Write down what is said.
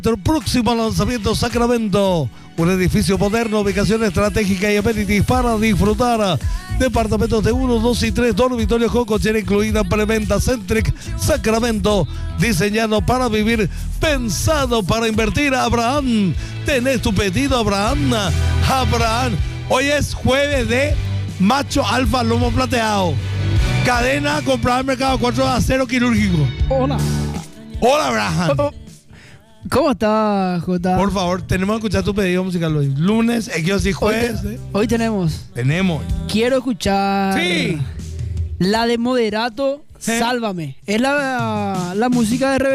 Nuestro próximo lanzamiento, Sacramento, un edificio moderno, ubicación estratégica y amenities para disfrutar. Departamentos de 1, 2 y 3 dormitorios con cochera incluida, preventa. Centric Sacramento, diseñado para vivir, pensado para invertir. Abraham, tenés tu pedido, Abraham. Abraham, hoy es jueves de macho alfa lomo plateado. Cadena comprada en Mercado 4 de acero quirúrgico. Hola. Hola, Abraham. ¿Cómo estás, Jota? Por favor, tenemos que escuchar tu pedido musical hoy. Lunes, quiero decir jueves. Hoy tenemos. Quiero escuchar. Sí. La de Moderato, Sálvame. Es la música de